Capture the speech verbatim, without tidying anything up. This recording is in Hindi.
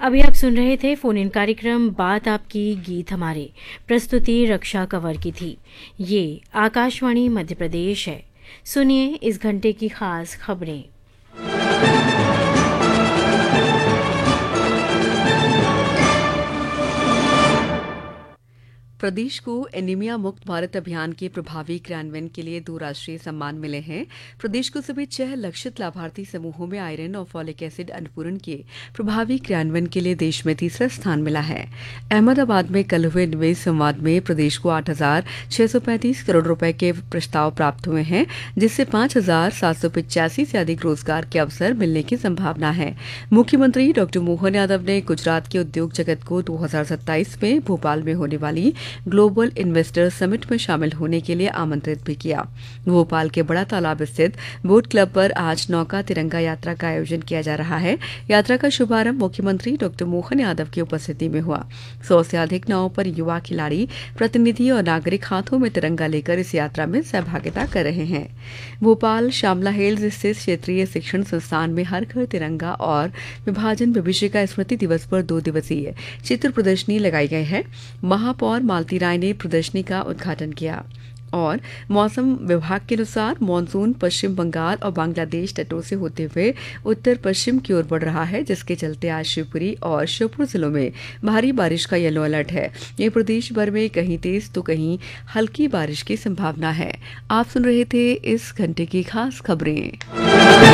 अभी आप सुन रहे थे फोन इन कार्यक्रम बात आपकी गीत हमारे। प्रस्तुति रक्षा कंवर की थी। ये आकाशवाणी मध्य प्रदेश है। सुनिए इस घंटे की खास खबरें। प्रदेश को एनीमिया मुक्त भारत अभियान के प्रभावी क्रियान्वयन के लिए दो राष्ट्रीय सम्मान मिले हैं। प्रदेश को सभी छह लक्षित लाभार्थी समूहों में आयरन और फॉलिक एसिड अनुपूरण के प्रभावी क्रियान्वयन के लिए देश में तीसरा स्थान मिला है। अहमदाबाद में कल हुए निवेश संवाद में प्रदेश को आठ हजार छह सौ पैंतीस करोड़ रुपए के प्रस्ताव प्राप्त हुए हैं, जिससे पांच हजार सात सौ पिचासी से अधिक रोजगार के अवसर मिलने की संभावना है। मुख्यमंत्री डॉक्टर मोहन यादव ने गुजरात के उद्योग जगत को दो हजार सत्ताईस में भोपाल में होने वाली ग्लोबल इन्वेस्टर समिट में शामिल होने के लिए आमंत्रित भी किया। भोपाल के बड़ा तालाब स्थित बोट क्लब पर आज नौका तिरंगा यात्रा का आयोजन किया जा रहा है। यात्रा का शुभारंभ मुख्यमंत्री डॉक्टर मोहन यादव की उपस्थिति में हुआ। सौ से अधिक नावों पर युवा खिलाड़ी, प्रतिनिधि और नागरिक हाथों में तिरंगा लेकर इस यात्रा में सहभागिता कर रहे हैं। भोपाल शामला हिल्स स्थित क्षेत्रीय शिक्षण संस्थान में हर घर तिरंगा और विभाजन विभीषिका स्मृति दिवस पर दो दिवसीय चित्र प्रदर्शनी लगाई गई है। महापौर मालती राय ने प्रदर्शनी का उद्घाटन किया। और मौसम विभाग के अनुसार मानसून पश्चिम बंगाल और बांग्लादेश तटों से होते हुए उत्तर पश्चिम की ओर बढ़ रहा है, जिसके चलते आज शिवपुरी और श्योपुर जिलों में भारी बारिश का येलो अलर्ट है। ये प्रदेश भर में कहीं तेज तो कहीं हल्की बारिश की संभावना है। आप सुन रहे थे इस घंटे की खास खबरें।